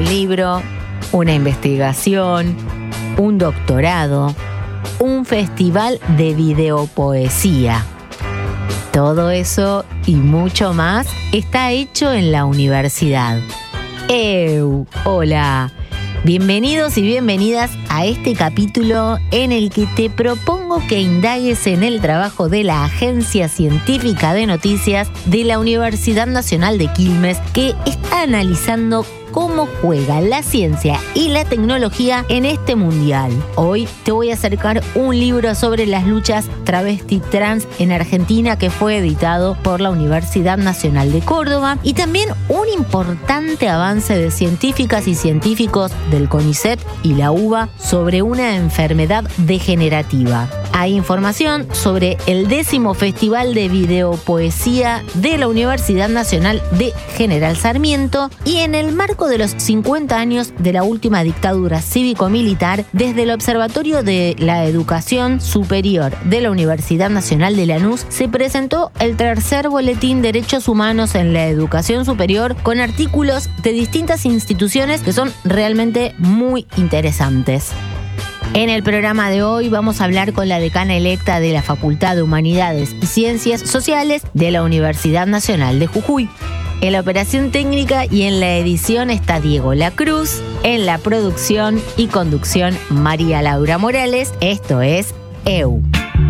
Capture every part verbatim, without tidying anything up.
libro, una investigación, un doctorado, un festival de videopoesía. Todo eso y mucho más está hecho en la universidad. ¡Eu! ¡Hola! Bienvenidos y bienvenidas a este capítulo en el que te propongo que indagues en el trabajo de la Agencia Científica de Noticias de la Universidad Nacional de Quilmes, que está analizando cómo juega la ciencia y la tecnología en este mundial. Hoy te voy a acercar un libro sobre las luchas travesti trans en Argentina que fue editado por la Universidad Nacional de Córdoba, y también un importante avance de científicas y científicos del CONICET y la UBA sobre una enfermedad degenerativa. Hay información sobre el décimo Festival de Videopoesía de la Universidad Nacional de General Sarmiento, y en el marco de los cincuenta años de la última dictadura cívico-militar, desde el Observatorio de la Educación Superior de la Universidad Nacional de Lanús se presentó el tercer boletín Derechos Humanos en la Educación Superior, con artículos de distintas instituciones que son realmente muy interesantes. En el programa de hoy vamos a hablar con la decana electa de la Facultad de Humanidades y Ciencias Sociales de la Universidad Nacional de Jujuy. En la operación técnica y en la edición está Diego Lacruz, en la producción y conducción María Laura Morales. Esto es Eu.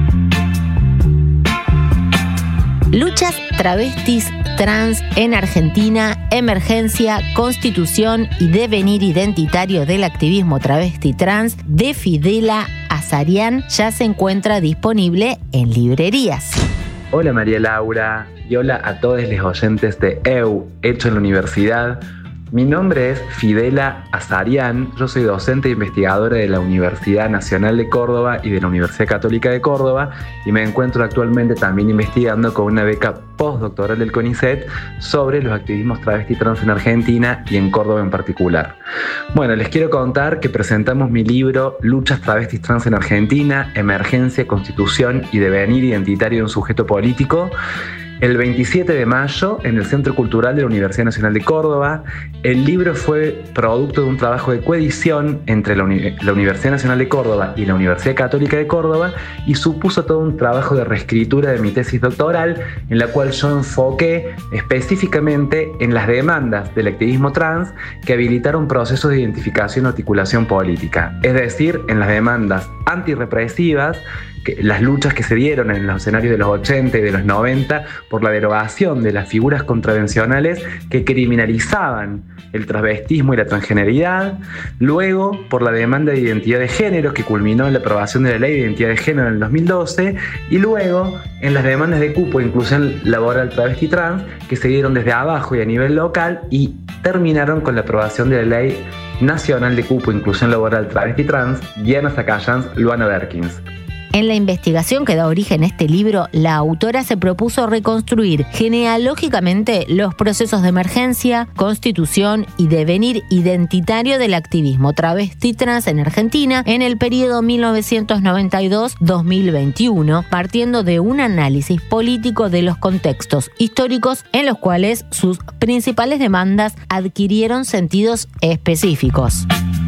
Luchas travestis trans en Argentina, emergencia, constitución y devenir identitario del activismo travesti trans, de Fidela Azarian, ya se encuentra disponible en librerías. Hola María Laura y hola a todos los oyentes de Eu, hecho en la universidad. Mi nombre es Fidela Azarian, yo soy docente e investigadora de la Universidad Nacional de Córdoba y de la Universidad Católica de Córdoba, y me encuentro actualmente también investigando con una beca postdoctoral del CONICET sobre los activismos travesti trans en Argentina y en Córdoba en particular. Bueno, les quiero contar que presentamos mi libro Luchas travestis trans en Argentina, emergencia, constitución y devenir identitario de un sujeto político, el veintisiete de mayo en el Centro Cultural de la Universidad Nacional de Córdoba. El libro fue producto de un trabajo de coedición entre la, Uni- la Universidad Nacional de Córdoba y la Universidad Católica de Córdoba, y supuso todo un trabajo de reescritura de mi tesis doctoral, en la cual yo enfoqué específicamente en las demandas del activismo trans que habilitaron procesos de identificación y articulación política, es decir, en las demandas antirrepresivas, las luchas que se dieron en los escenarios de los ochenta y de los noventa por la derogación de las figuras contravencionales que criminalizaban el transvestismo y la transgeneridad, luego por la demanda de identidad de género que culminó en la aprobación de la Ley de Identidad de Género en el dos mil doce, y luego en las demandas de cupo e inclusión laboral travesti trans que se dieron desde abajo y a nivel local y terminaron con la aprobación de la Ley Nacional de Cupo e Inclusión Laboral Travesti Trans, Diana Zacayans, Luana Berkins. En la investigación que da origen a este libro, la autora se propuso reconstruir genealógicamente los procesos de emergencia, constitución y devenir identitario del activismo travesti trans en Argentina en el periodo mil novecientos noventa y dos a dos mil veintiuno, partiendo de un análisis político de los contextos históricos en los cuales sus principales demandas adquirieron sentidos específicos.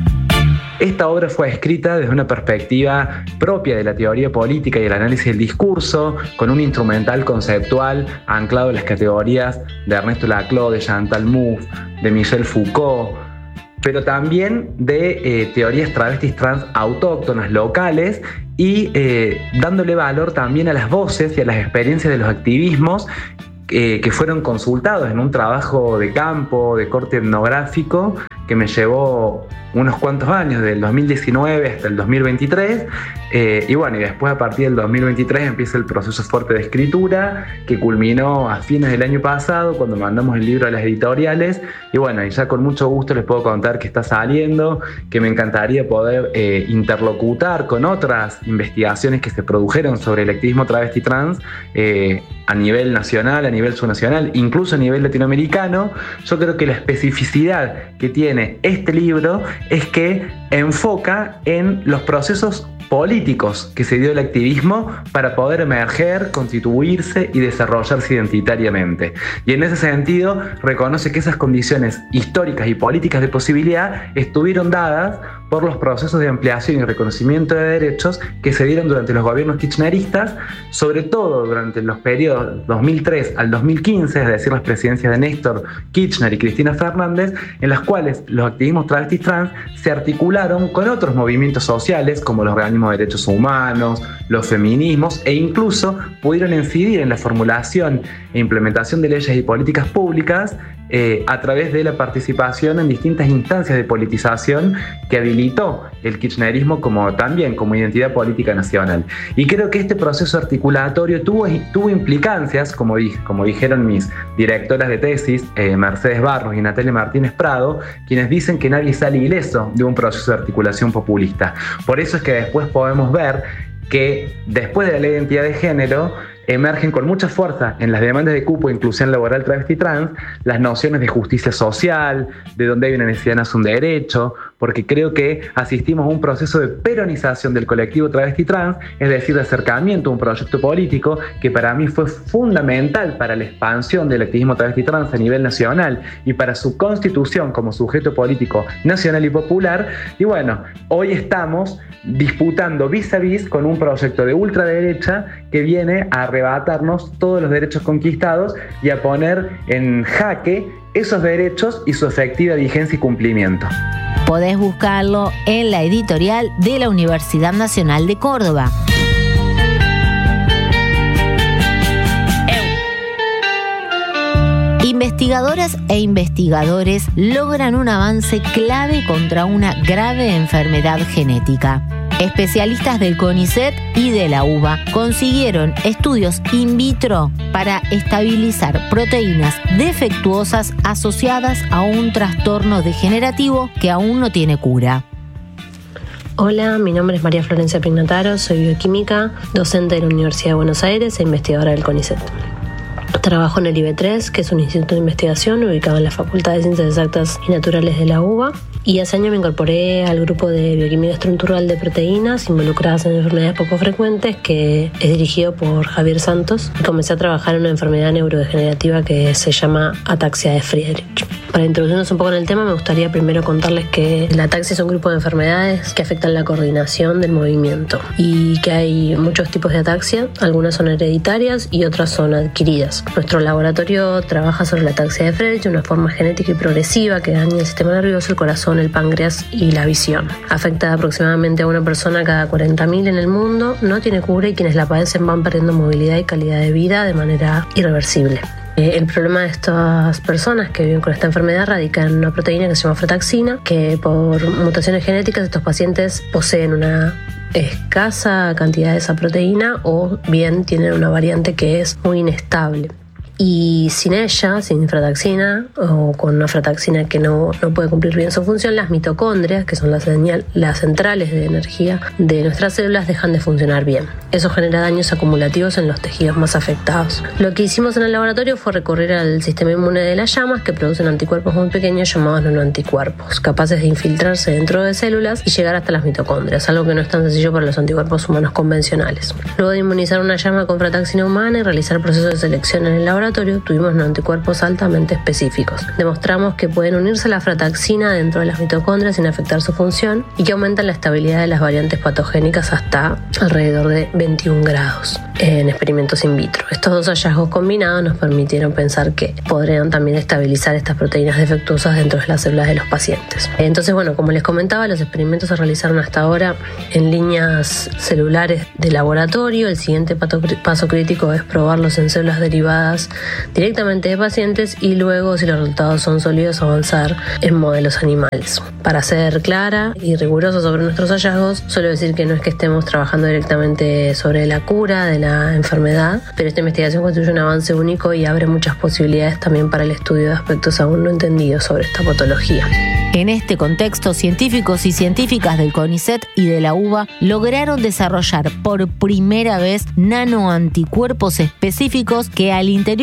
Esta obra fue escrita desde una perspectiva propia de la teoría política y el análisis del discurso, con un instrumental conceptual anclado en las categorías de Ernesto Laclau, de Chantal Mouffe, de Michel Foucault, pero también de eh, teorías travestis trans autóctonas locales, y eh, dándole valor también a las voces y a las experiencias de los activismos eh, que fueron consultados en un trabajo de campo, de corte etnográfico, que me llevó unos cuantos años, del dos mil diecinueve hasta el dos mil veintitrés, eh, y bueno, y después a partir del dos mil veintitrés empieza el proceso fuerte de escritura, que culminó a fines del año pasado, cuando mandamos el libro a las editoriales, y bueno, y ya con mucho gusto les puedo contar que está saliendo, que me encantaría poder eh, interlocutar con otras investigaciones que se produjeron sobre el activismo travesti trans, eh, a nivel nacional, a nivel subnacional, incluso a nivel latinoamericano. Yo creo que la especificidad que tiene tiene este libro es que enfoca en los procesos políticos que se dio el activismo para poder emerger, constituirse y desarrollarse identitariamente. Y en ese sentido reconoce que esas condiciones históricas y políticas de posibilidad estuvieron dadas por los procesos de ampliación y reconocimiento de derechos que se dieron durante los gobiernos kirchneristas, sobre todo durante los periodos dos mil tres al dos mil quince, es decir, las presidencias de Néstor Kirchner y Cristina Fernández, en las cuales los activismos travestis trans se articularon con otros movimientos sociales como los organismos de derechos humanos, los feminismos, e incluso pudieron incidir en la formulación e implementación de leyes y políticas públicas eh, a través de la participación en distintas instancias de politización que habilitó el kirchnerismo como también como identidad política nacional. Y creo que este proceso articulatorio tuvo, tuvo implicancias, como, di, como dijeron mis directoras de tesis, eh, Mercedes Barros y Natalia Martínez Prado, quienes dicen que nadie sale ileso de un proceso de articulación populista. Por eso es que después podemos ver que después de la ley de identidad de género emergen con mucha fuerza en las demandas de cupo e inclusión laboral travesti trans las nociones de justicia social, de donde hay una necesidad nace un derecho, porque creo que asistimos a un proceso de peronización del colectivo travesti trans, es decir, de acercamiento a un proyecto político que para mí fue fundamental para la expansión del activismo travesti trans a nivel nacional y para su constitución como sujeto político nacional y popular. Y bueno, hoy estamos disputando vis a vis con un proyecto de ultraderecha que viene a arrebatarnos todos los derechos conquistados y a poner en jaque esos derechos y su efectiva vigencia y cumplimiento. Podés buscarlo en la editorial de la Universidad Nacional de Córdoba. Investigadoras e investigadores logran un avance clave contra una grave enfermedad genética. Especialistas del CONICET y de la UBA consiguieron estudios in vitro para estabilizar proteínas defectuosas asociadas a un trastorno degenerativo que aún no tiene cura. Hola, mi nombre es María Florencia Pignataro, soy bioquímica, docente de la Universidad de Buenos Aires e investigadora del CONICET. Trabajo en el I B tres, que es un instituto de investigación ubicado en la Facultad de Ciencias Exactas y Naturales de la UBA, y hace años me incorporé al grupo de bioquímica estructural de proteínas involucradas en enfermedades poco frecuentes, que es dirigido por Javier Santos, y comencé a trabajar en una enfermedad neurodegenerativa que se llama ataxia de Friedreich. Para introducirnos un poco en el tema, me gustaría primero contarles que la ataxia es un grupo de enfermedades que afectan la coordinación del movimiento y que hay muchos tipos de ataxia, algunas son hereditarias y otras son adquiridas. Nuestro laboratorio trabaja sobre la ataxia de Friedreich, una forma genética y progresiva que daña el sistema nervioso, el corazón, el páncreas y la visión. Afecta aproximadamente a una persona cada cuarenta mil en el mundo, no tiene cura y quienes la padecen van perdiendo movilidad y calidad de vida de manera irreversible. El problema de estas personas que viven con esta enfermedad radica en una proteína que se llama frataxina, que por mutaciones genéticas estos pacientes poseen una escasa cantidad de esa proteína o bien tienen una variante que es muy inestable. Y sin ella, sin frataxina o con una frataxina que no, no puede cumplir bien su función, las mitocondrias, que son las, señal, las centrales de energía de nuestras células, dejan de funcionar bien. Eso genera daños acumulativos en los tejidos más afectados. Lo que hicimos en el laboratorio fue recurrir al sistema inmune de las llamas, que producen anticuerpos muy pequeños llamados nanoanticuerpos, capaces de infiltrarse dentro de células y llegar hasta las mitocondrias, algo que no es tan sencillo para los anticuerpos humanos convencionales. Luego de inmunizar una llama con frataxina humana y realizar procesos de selección en el laboratorio, tuvimos anticuerpos altamente específicos. Demostramos que pueden unirse a la frataxina dentro de las mitocondrias sin afectar su función y que aumentan la estabilidad de las variantes patogénicas hasta alrededor de veintiún grados en experimentos in vitro. Estos dos hallazgos combinados nos permitieron pensar que podrían también estabilizar estas proteínas defectuosas dentro de las células de los pacientes. Entonces, bueno, como les comentaba, los experimentos se realizaron hasta ahora en líneas celulares de laboratorio. El siguiente paso crítico es probarlos en células derivadas directamente de pacientes y luego, si los resultados son sólidos, avanzar en modelos animales. Para ser clara y rigurosa sobre nuestros hallazgos, suelo decir que no es que estemos trabajando directamente sobre la cura de la enfermedad, pero esta investigación constituye un avance único y abre muchas posibilidades también para el estudio de aspectos aún no entendidos sobre esta patología. En este contexto, científicos y científicas del CONICET y de la UBA lograron desarrollar por primera vez nanoanticuerpos específicos que al interior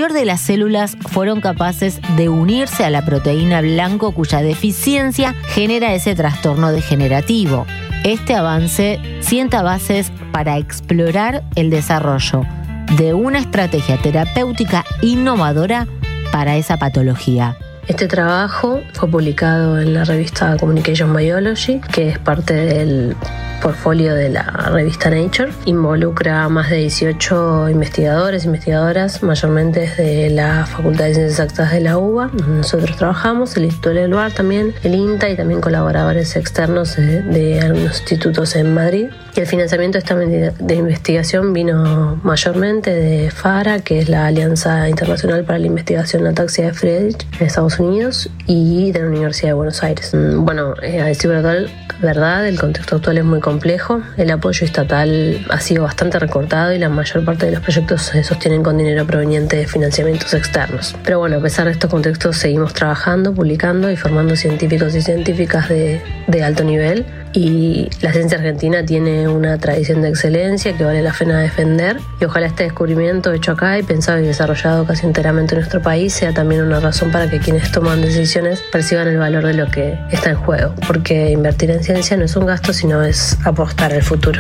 interior de las células fueron capaces de unirse a la proteína blanco cuya deficiencia genera ese trastorno degenerativo. Este avance sienta bases para explorar el desarrollo de una estrategia terapéutica innovadora para esa patología. Este trabajo fue publicado en la revista Communication Biology, que es parte del portfolio de la revista Nature. Involucra a más de dieciocho investigadores e investigadoras, mayormente desde la Facultad de Ciencias Exactas de la U B A, donde nosotros trabajamos, el Instituto del Lugar también, el INTA y también colaboradores externos de, de algunos institutos en Madrid. Y el financiamiento de esta de investigación vino mayormente de FARA, que es la Alianza Internacional para la Investigación en Ataxia de Friedreich en Estados Unidos, y de la Universidad de Buenos Aires. Bueno, eh, a decir verdad, verdad, el contexto actual es muy complejo. El apoyo estatal ha sido bastante recortado y la mayor parte de los proyectos se sostienen con dinero proveniente de financiamientos externos. Pero bueno, a pesar de estos contextos, seguimos trabajando, publicando y formando científicos y científicas de, de alto nivel. Y la ciencia argentina tiene una tradición de excelencia que vale la pena defender, y ojalá este descubrimiento hecho acá y pensado y desarrollado casi enteramente en nuestro país sea también una razón para que quienes toman decisiones perciban el valor de lo que está en juego, porque invertir en ciencia no es un gasto, sino es apostar al futuro.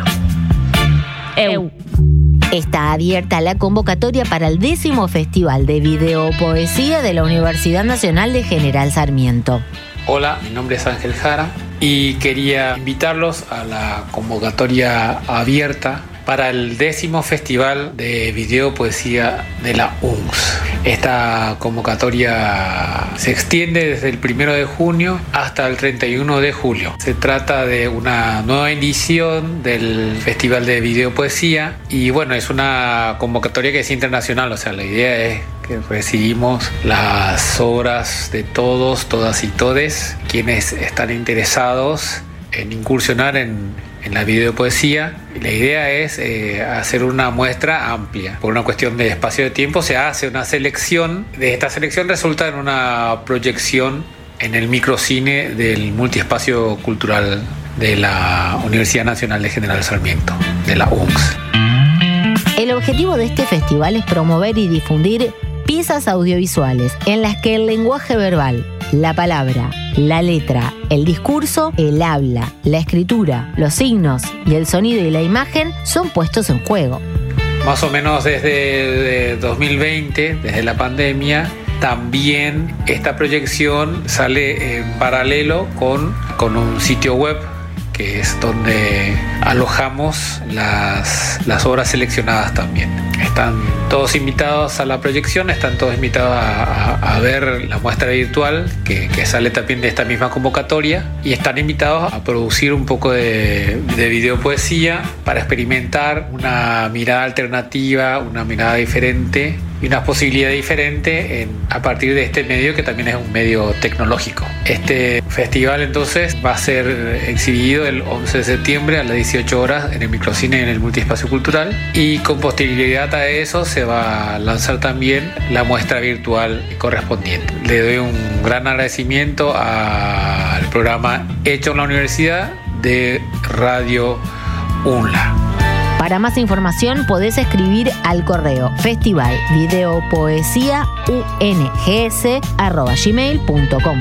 E U. Está abierta la convocatoria para el décimo Festival de Videopoesía de la Universidad Nacional de General Sarmiento. Hola, mi nombre es Ángel Jara y quería invitarlos a la convocatoria abierta para el décimo Festival de Videopoesía de la U N S. Esta convocatoria se extiende desde el primero de junio hasta el treinta y uno de julio. Se trata de una nueva edición del Festival de Videopoesía y bueno, es una convocatoria que es internacional, o sea, la idea es que recibimos las obras de todos, todas y todes quienes están interesados en incursionar en, en la videopoesía. Y la idea es eh, hacer una muestra amplia. Por una cuestión de espacio de tiempo se hace una selección. De esta selección resulta en una proyección en el microcine del multiespacio cultural de la Universidad Nacional de General Sarmiento, de la U N S. El objetivo de este festival es promover y difundir piezas audiovisuales en las que el lenguaje verbal, la palabra, la letra, el discurso, el habla, la escritura, los signos y el sonido y la imagen son puestos en juego. Más o menos desde dos mil veinte, desde la pandemia, también esta proyección sale en paralelo con, con un sitio web que es donde alojamos las, las obras seleccionadas también. Están todos invitados a la proyección, están todos invitados a, a, a ver la muestra virtual que, que sale también de esta misma convocatoria, y están invitados a producir un poco de, de videopoesía para experimentar una mirada alternativa, una mirada diferente y una posibilidad diferente en, a partir de este medio que también es un medio tecnológico. Este festival entonces va a ser exhibido el once de septiembre a las dieciocho horas en el microcine en el multiespacio cultural, y con posterioridad a eso se va a lanzar también la muestra virtual correspondiente. Le doy un gran agradecimiento al programa hecho en la Universidad de Radio UNLA. Para más información podés escribir al correo festivalvideopoesiaungs arroba gmail punto com.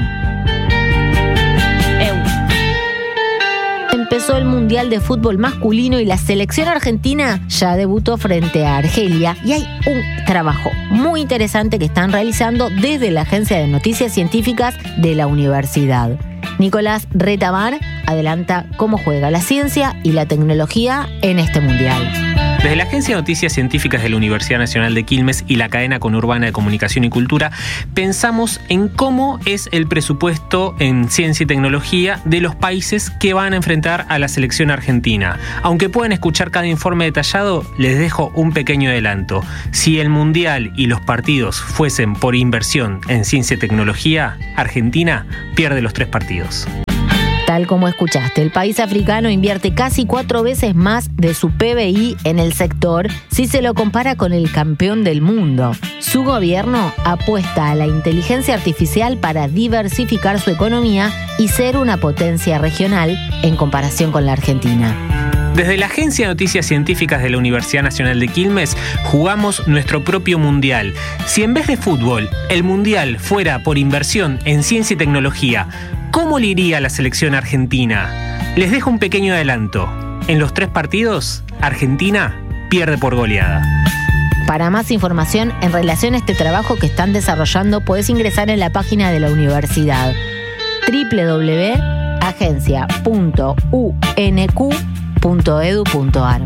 Empezó el Mundial de Fútbol Masculino y la selección argentina ya debutó frente a Argelia, y hay un trabajo muy interesante que están realizando desde la Agencia de Noticias Científicas de la universidad. Nicolás Retamar adelanta cómo juega la ciencia y la tecnología en este mundial. Desde la Agencia de Noticias Científicas de la Universidad Nacional de Quilmes y la cadena conurbana de Comunicación y Cultura, pensamos en cómo es el presupuesto en ciencia y tecnología de los países que van a enfrentar a la selección argentina. Aunque pueden escuchar cada informe detallado, les dejo un pequeño adelanto. Si el mundial y los partidos fuesen por inversión en ciencia y tecnología, Argentina pierde los tres partidos. Tal como escuchaste, el país africano invierte casi cuatro veces más de su P B I en el sector si se lo compara con el campeón del mundo. Su gobierno apuesta a la inteligencia artificial para diversificar su economía y ser una potencia regional en comparación con la Argentina. Desde la Agencia de Noticias Científicas de la Universidad Nacional de Quilmes jugamos nuestro propio mundial. Si en vez de fútbol el mundial fuera por inversión en ciencia y tecnología, ¿cómo le iría a la selección argentina? Les dejo un pequeño adelanto. En los tres partidos, Argentina pierde por goleada. Para más información en relación a este trabajo que están desarrollando, puedes ingresar en la página de la universidad doble u doble u doble u punto agencia punto u n q punto e d u punto a r.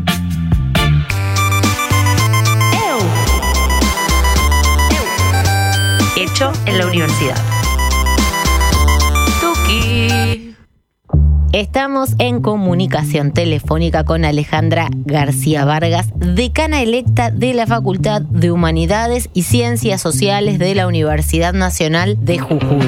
Hecho en la universidad. Tuki. Estamos en comunicación telefónica con Alejandra García Vargas, decana electa de la Facultad de Humanidades y Ciencias Sociales de la Universidad Nacional de Jujuy.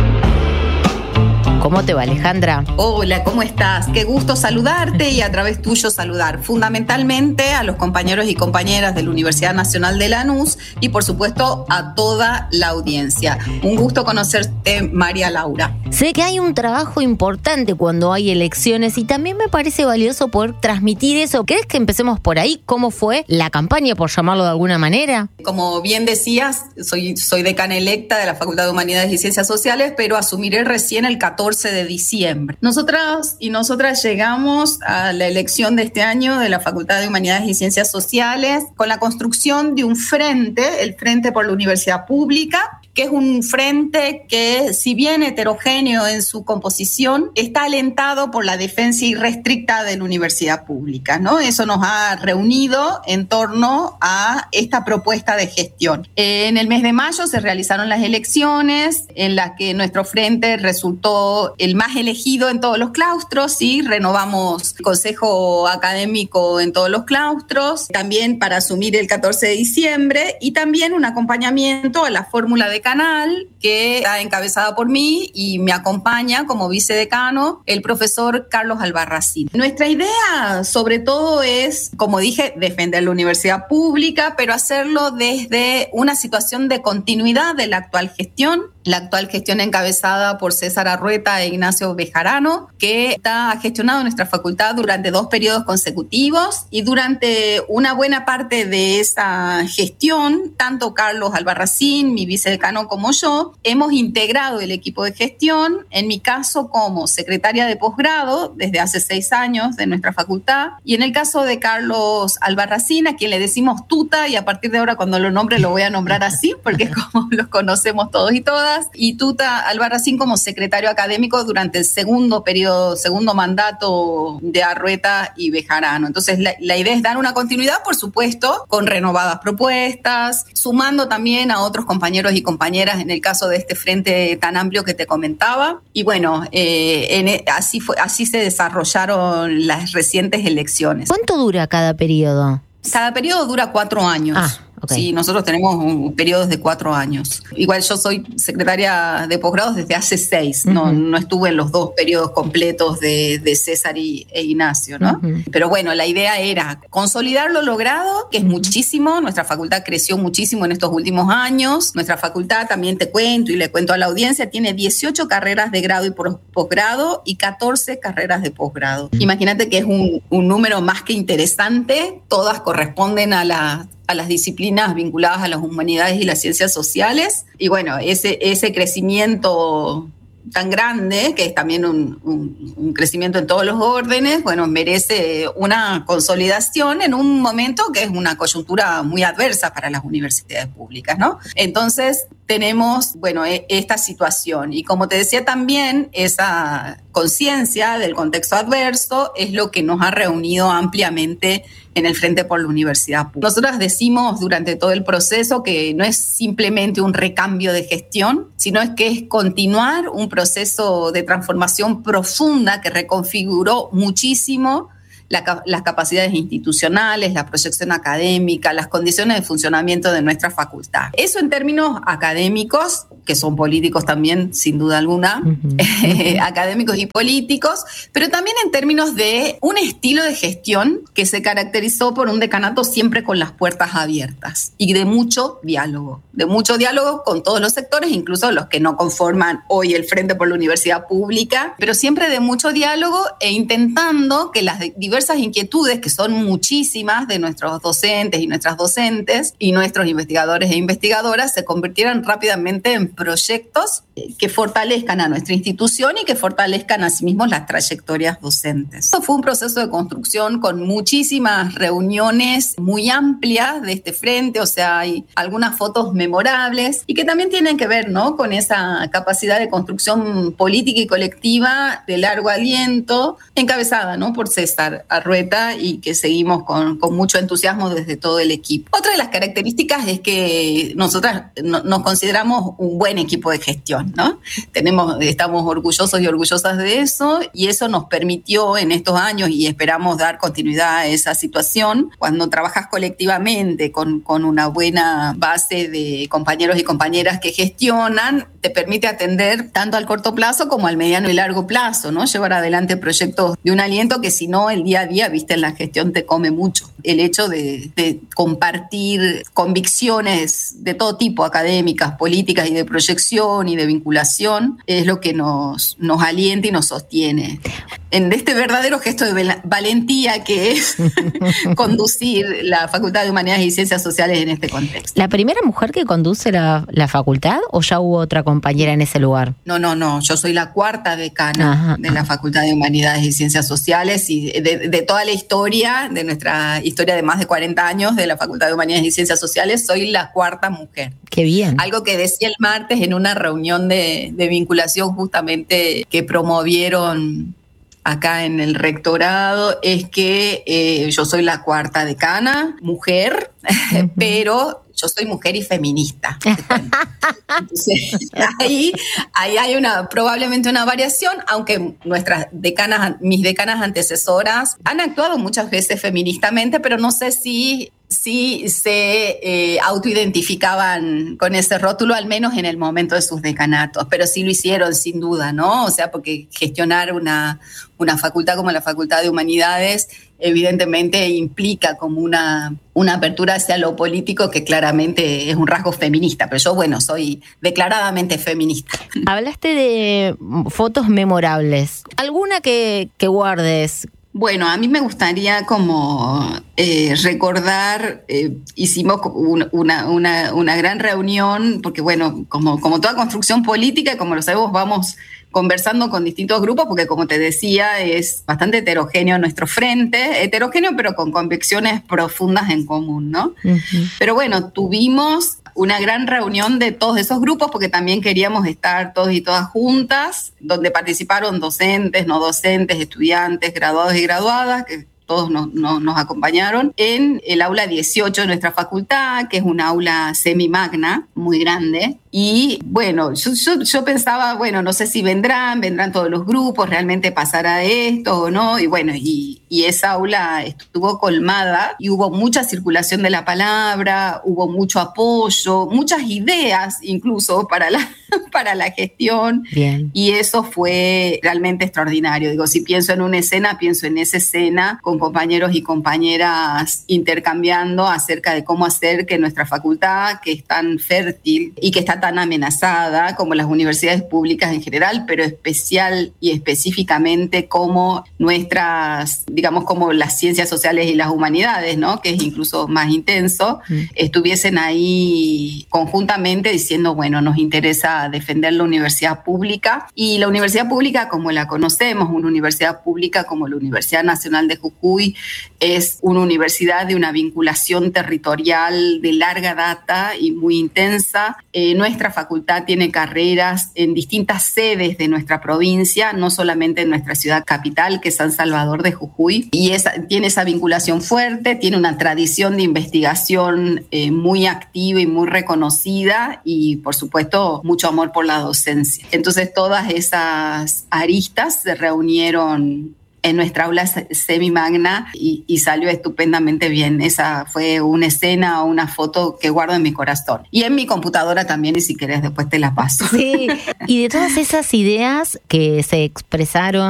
¿Cómo te va, Alejandra? Hola, ¿cómo estás? Qué gusto saludarte y a través tuyo saludar fundamentalmente a los compañeros y compañeras de la Universidad Nacional de Lanús y por supuesto a toda la audiencia. Un gusto conocerte, María Laura. Sé que hay un trabajo importante cuando hay elecciones y también me parece valioso poder transmitir eso. ¿Querés que empecemos por ahí? ¿Cómo fue la campaña, por llamarlo de alguna manera? Como bien decías, soy, soy decana electa de la Facultad de Humanidades y Ciencias Sociales, pero asumiré recién el catorce de diciembre. Nosotras y nosotras llegamos a la elección de este año de la Facultad de Humanidades y Ciencias Sociales con la construcción de un frente, el Frente por la Universidad Pública, que es un frente que, si bien heterogéneo en su composición, está alentado por la defensa irrestricta de la universidad pública, ¿no? Eso nos ha reunido en torno a esta propuesta de gestión. En el mes de mayo se realizaron las elecciones en las que nuestro frente resultó el más elegido en todos los claustros y renovamos el consejo académico en todos los claustros, también para asumir el catorce de diciembre y también un acompañamiento a la fórmula de canal que está encabezada por mí y me acompaña como vicedecano el profesor Carlos Albarracín. Nuestra idea sobre todo es, como dije, defender la universidad pública, pero hacerlo desde una situación de continuidad de la actual gestión, la actual gestión encabezada por César Arrueta e Ignacio Bejarano, que está gestionado nuestra facultad durante dos periodos consecutivos y durante una buena parte de esa gestión, tanto Carlos Albarracín, mi vicedecano, como yo, hemos integrado el equipo de gestión, en mi caso como secretaria de posgrado desde hace seis años de nuestra facultad, y en el caso de Carlos Albarracín, a quien le decimos Tuta, y a partir de ahora cuando lo nombre lo voy a nombrar así, porque es como los conocemos todos y todas, y Tuta Albarracín como secretario académico durante el segundo periodo, segundo mandato de Arrueta y Bejarano. Entonces la, la idea es dar una continuidad, por supuesto, con renovadas propuestas, sumando también a otros compañeros y compañeras en el caso de este frente tan amplio que te comentaba. Y bueno, eh, en, así, fue, así se desarrollaron las recientes elecciones. ¿Cuánto dura cada periodo? Cada periodo dura cuatro años. Ah. Okay. Sí, nosotros tenemos un, periodos de cuatro años. Igual yo soy secretaria de posgrados desde hace seis. Uh-huh. No, no estuve en los dos periodos completos de, de César y, e Ignacio, ¿no? Uh-huh. Pero bueno, la idea era consolidar lo logrado, que es muchísimo. Nuestra facultad creció muchísimo en estos últimos años. Nuestra facultad, también te cuento y le cuento a la audiencia, tiene dieciocho carreras de grado y posgrado y catorce carreras de posgrado. Imagínate que es un, un número más que interesante. Todas corresponden a la a las disciplinas vinculadas a las humanidades y las ciencias sociales. Y bueno, ese, ese crecimiento tan grande, que es también un, un, un crecimiento en todos los órdenes, bueno, merece una consolidación en un momento que es una coyuntura muy adversa para las universidades públicas, ¿no? Entonces, tenemos, bueno, esta situación. Y como te decía también, esa conciencia del contexto adverso es lo que nos ha reunido ampliamente en el Frente por la Universidad Pública. Nosotras decimos durante todo el proceso que no es simplemente un recambio de gestión, sino es que es continuar un proceso de transformación profunda que reconfiguró muchísimo la, las capacidades institucionales, la proyección académica, las condiciones de funcionamiento de nuestra facultad. Eso en términos académicos, que son políticos también, sin duda alguna, uh-huh. eh, académicos y políticos, pero también en términos de un estilo de gestión que se caracterizó por un decanato siempre con las puertas abiertas y de mucho diálogo, de mucho diálogo con todos los sectores, incluso los que no conforman hoy el Frente por la Universidad Pública, pero siempre de mucho diálogo e intentando que las diversas diversas inquietudes, que son muchísimas, de nuestros docentes y nuestras docentes y nuestros investigadores e investigadoras, se convirtieran rápidamente en proyectos que fortalezcan a nuestra institución y que fortalezcan asimismo las trayectorias docentes. Esto fue un proceso de construcción con muchísimas reuniones muy amplias de este frente, o sea, hay algunas fotos memorables y que también tienen que ver, ¿no?, con esa capacidad de construcción política y colectiva de largo aliento, encabezada, ¿no?, por César Arrueta, y que seguimos con, con mucho entusiasmo desde todo el equipo. Otra de las características es que nosotras no, nos consideramos un buen equipo de gestión, ¿no? Tenemos, estamos orgullosos y orgullosas de eso, y eso nos permitió en estos años, y esperamos dar continuidad a esa situación, cuando trabajas colectivamente con, con una buena base de compañeros y compañeras que gestionan, te permite atender tanto al corto plazo como al mediano y largo plazo, ¿no? Llevar adelante proyectos de un aliento que, si no, el día a día, viste, en la gestión te come mucho. El hecho de, de compartir convicciones de todo tipo, académicas, políticas y de proyección y de vinculación, es lo que nos, nos alienta y nos sostiene en este verdadero gesto de valentía que es conducir la Facultad de Humanidades y Ciencias Sociales en este contexto. ¿La primera mujer que conduce la, la facultad o ya hubo otra compañera en ese lugar? No, no, no. Yo soy la cuarta decana Ajá. de la Facultad de Humanidades y Ciencias Sociales, y de, de toda la historia, de nuestra historia de más de cuarenta años de la Facultad de Humanidades y Ciencias Sociales, soy la cuarta mujer. ¡Qué bien! Algo que decía el martes en una reunión de, de vinculación justamente que promovieron acá en el rectorado, es que eh, yo soy la cuarta decana, mujer, uh-huh. pero yo soy mujer y feminista. Entonces, ahí, ahí hay una, probablemente una variación, aunque nuestras decanas, mis decanas antecesoras han actuado muchas veces feministamente, pero no sé si sí se eh, autoidentificaban con ese rótulo, al menos en el momento de sus decanatos, pero sí lo hicieron sin duda, ¿no? O sea, porque gestionar una, una facultad como la Facultad de Humanidades evidentemente implica como una, una apertura hacia lo político que claramente es un rasgo feminista, pero yo, bueno, soy declaradamente feminista. Hablaste de fotos memorables. ¿Alguna que, que guardes? Bueno, a mí me gustaría como eh, recordar, eh, hicimos un, una, una, una gran reunión, porque bueno, como, como toda construcción política, como lo sabemos, vamos conversando con distintos grupos, porque como te decía, es bastante heterogéneo nuestro frente, heterogéneo pero con convicciones profundas en común, ¿no? Uh-huh. Pero bueno, tuvimos una gran reunión de todos esos grupos, porque también queríamos estar todos y todas juntas, donde participaron docentes, no docentes, estudiantes, graduados y graduadas, que todos nos, nos, nos acompañaron, en el aula dieciocho de nuestra facultad, que es una aula semimagna, muy grande. Y bueno, yo, yo, yo pensaba, bueno, no sé si vendrán, vendrán todos los grupos, realmente pasará esto o no. Y bueno, y, y esa aula estuvo colmada y hubo mucha circulación de la palabra, hubo mucho apoyo, muchas ideas incluso para la, para la gestión. Bien. Y eso fue realmente extraordinario. Digo, si pienso en una escena, pienso en esa escena con compañeros y compañeras intercambiando acerca de cómo hacer que nuestra facultad, que es tan fértil y que está tan amenazada como las universidades públicas en general, pero especial y específicamente como nuestras, digamos, como las ciencias sociales y las humanidades, ¿no?, que es incluso más intenso, mm. estuviesen ahí conjuntamente diciendo, bueno, nos interesa defender la universidad pública, y la universidad pública como la conocemos, una universidad pública como la Universidad Nacional de Jujuy, es una universidad de una vinculación territorial de larga data y muy intensa. Eh, nuestra facultad tiene carreras en distintas sedes de nuestra provincia, no solamente en nuestra ciudad capital, que es San Salvador de Jujuy, y esa, tiene esa vinculación fuerte, tiene una tradición de investigación eh, muy activa y muy reconocida, y por supuesto mucho amor por la docencia. Entonces todas esas aristas se reunieron en nuestra aula semimagna y, y salió estupendamente bien. Esa fue una escena o una foto que guardo en mi corazón. Y en mi computadora también, y si querés después te la paso. Sí, y de todas esas ideas que se expresaron